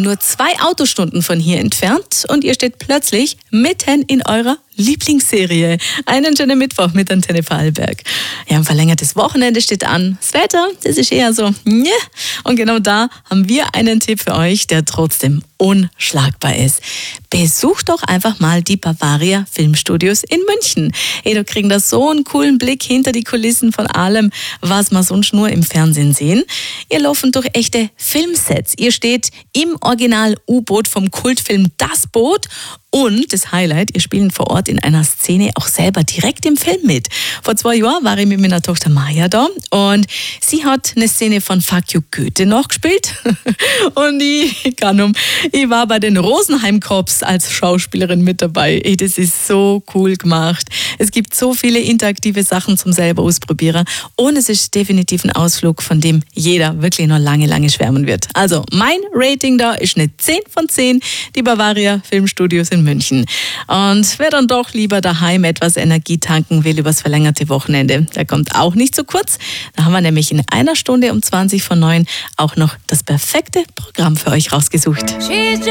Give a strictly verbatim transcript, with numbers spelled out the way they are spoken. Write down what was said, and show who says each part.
Speaker 1: nur zwei Autostunden von hier entfernt und ihr steht plötzlich mitten in eurer Lieblingsserie. Einen schönen Mittwoch mit Antenne Vorarlberg. Ja, ein verlängertes Wochenende steht an. Das Wetter, das ist eher so, ne? Und genau da haben wir einen Tipp für euch, der trotzdem unschlagbar ist. Besucht doch einfach mal die Bavaria Filmstudios in München. Hey, da kriegen da so einen coolen Blick hinter die Kulissen von allem, was wir sonst nur im Fernsehen sehen. Ihr lauft durch echte Filmsets. Ihr steht im Original-U-Boot vom Kultfilm Das Boot. Und das Highlight, ihr spielt vor Ort in einer Szene auch selber direkt im Film mit. Vor zwei Jahren war ich mit meiner Tochter Maja da und sie hat eine Szene von Fuck You Goethe nachgespielt. Und ich kann um, ich war bei den Rosenheim Cops als Schauspielerin mit dabei. Ey, das ist so cool gemacht. Es gibt so viele interaktive Sachen zum selber ausprobieren und es ist definitiv ein Ausflug, von dem jeder wirklich noch lange, lange schwärmen wird. Also mein Rating da ist eine zehn von zehn, die Bavaria Filmstudios in München. Und wer dann doch lieber daheim etwas Energie tanken will übers verlängerte Wochenende, der kommt auch nicht zu kurz. Da haben wir nämlich in einer Stunde um zwanzig vor neun auch noch das perfekte Programm für euch rausgesucht.